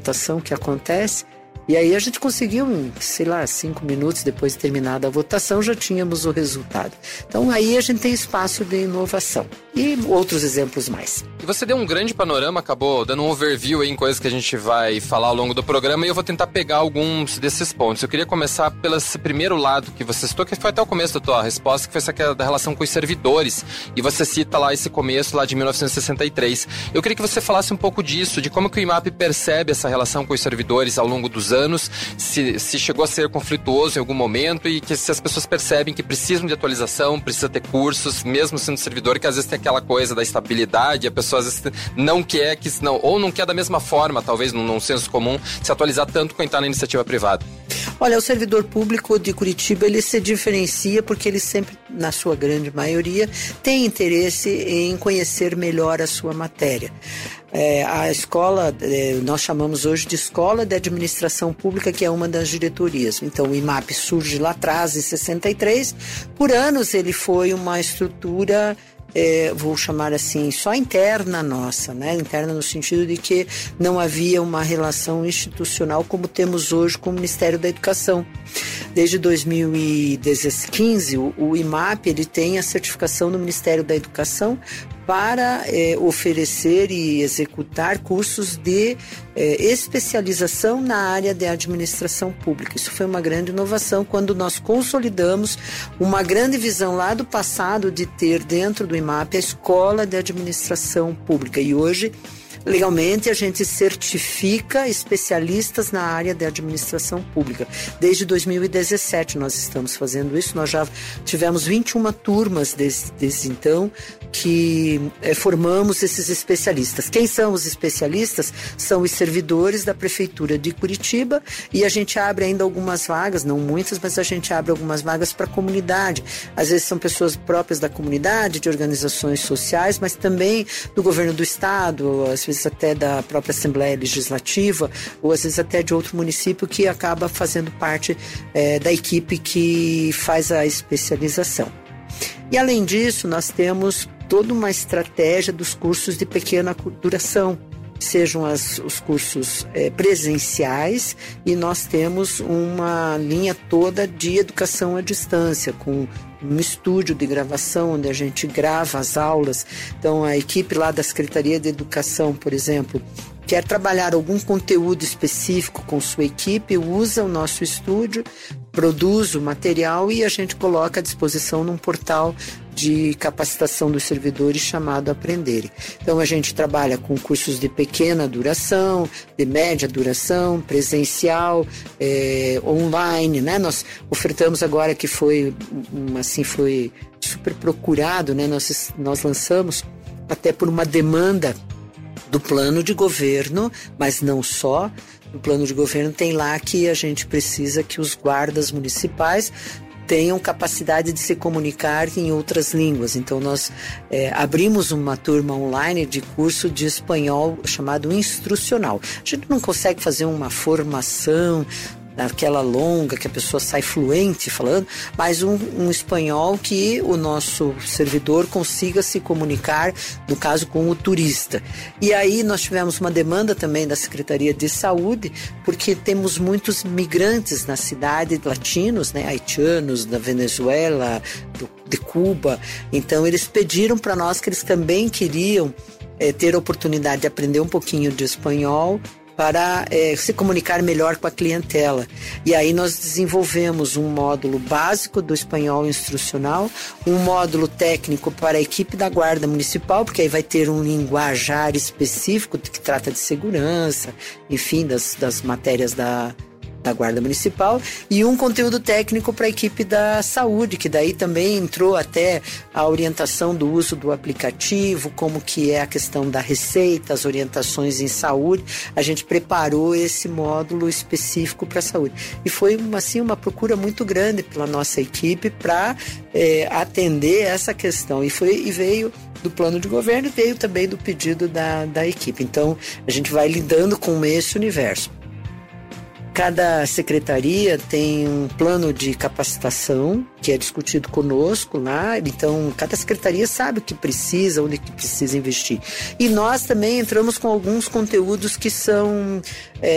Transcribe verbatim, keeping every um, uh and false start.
votação que acontece. E aí a gente conseguiu, em, sei lá, cinco minutos depois de terminada a votação, já tínhamos o resultado. Então aí a gente tem espaço de inovação. E outros exemplos mais. E você deu um grande panorama, acabou dando um overview aí em coisas que a gente vai falar ao longo do programa, e eu vou tentar pegar alguns desses pontos. Eu queria começar pelo esse primeiro lado que você citou, que foi até o começo da tua resposta, que foi essa da relação com os servidores. E você cita lá esse começo lá de mil novecentos e sessenta e três. Eu queria que você falasse um pouco disso, de como que o I M A P percebe essa relação com os servidores ao longo dos anos, se, se chegou a ser conflituoso em algum momento, e que se as pessoas percebem que precisam de atualização, precisa ter cursos, mesmo sendo servidor, que às vezes tem aquela coisa da estabilidade, a pessoa às vezes não quer, que, não, ou não quer da mesma forma, talvez num, num senso comum, se atualizar tanto quanto está na iniciativa privada. Olha, o servidor público de Curitiba, ele se diferencia porque ele sempre, na sua grande maioria, tem interesse em conhecer melhor a sua matéria. É, a escola, é, nós chamamos hoje de Escola de Administração Pública, que é uma das diretorias. Então, o I M A P surge lá atrás, em sessenta e três. Por anos, ele foi uma estrutura... É, vou chamar assim, só interna nossa, né? Interna no sentido de que não havia uma relação institucional como temos hoje com o Ministério da Educação. Desde dois mil e quinze, o, o I M A P ele tem a certificação do Ministério da Educação para é, oferecer e executar cursos de é, especialização na área de administração pública. Isso foi uma grande inovação quando nós consolidamos uma grande visão lá do passado de ter dentro do I M A P a Escola de Administração Pública. E hoje, legalmente, a gente certifica especialistas na área de administração pública. Desde dois mil e dezessete nós estamos fazendo isso. Nós já tivemos vinte e uma turmas desde, desde então que é, formamos esses especialistas. Quem são os especialistas? São os servidores da Prefeitura de Curitiba, e a gente abre ainda algumas vagas, não muitas, mas a gente abre algumas vagas para a comunidade. Às vezes são pessoas próprias da comunidade, de organizações sociais, mas também do governo do estado, às vezes até da própria Assembleia Legislativa, ou às vezes até de outro município que acaba fazendo parte é, da equipe que faz a especialização. E além disso, nós temos toda uma estratégia dos cursos de pequena duração, sejam as, os cursos é, presenciais, e nós temos uma linha toda de educação à distância, com um estúdio de gravação onde a gente grava as aulas. Então a equipe lá da Secretaria de Educação, por exemplo, quer trabalhar algum conteúdo específico com sua equipe, usa o nosso estúdio, produz o material e a gente coloca à disposição num portal de capacitação dos servidores chamado Aprenderem. Então a gente trabalha com cursos de pequena duração, de média duração, presencial, é, online, né? Nós ofertamos agora, que foi assim, foi super procurado, né? Nós, nós lançamos até por uma demanda do plano de governo, mas não só. No plano de governo tem lá que a gente precisa que os guardas municipais tenham capacidade de se comunicar em outras línguas. Então nós é, abrimos uma turma online de curso de espanhol chamado instrucional. A gente não consegue fazer uma formação aquela longa, que a pessoa sai fluente falando, mas um, um espanhol que o nosso servidor consiga se comunicar, no caso, com o turista. E aí nós tivemos uma demanda também da Secretaria de Saúde, porque temos muitos migrantes na cidade, latinos, né, haitianos, da Venezuela, do, de Cuba. Então eles pediram para nós que eles também queriam é, ter a oportunidade de aprender um pouquinho de espanhol para é, se comunicar melhor com a clientela. E aí nós desenvolvemos um módulo básico do espanhol instrucional, um módulo técnico para a equipe da Guarda Municipal, porque aí vai ter um linguajar específico que trata de segurança, enfim, das, das matérias da da Guarda Municipal, e um conteúdo técnico para a equipe da saúde, que daí também entrou até a orientação do uso do aplicativo, como que é a questão da receita, as orientações em saúde. A gente preparou esse módulo específico para a saúde. E foi assim, uma procura muito grande pela nossa equipe para é, atender essa questão. E, foi, e veio do plano de governo, veio também do pedido da, da equipe. Então, a gente vai lidando com esse universo. Cada secretaria tem um plano de capacitação que é discutido conosco lá, então cada secretaria sabe o que precisa, onde que precisa investir. E nós também entramos com alguns conteúdos que são é,